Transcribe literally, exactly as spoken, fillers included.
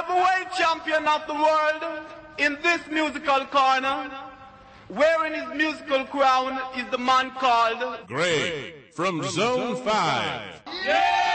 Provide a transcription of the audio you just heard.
heavyweight champion of the world in this musical corner, wearing his musical crown, is the man called Greg from Zone five. Yeah!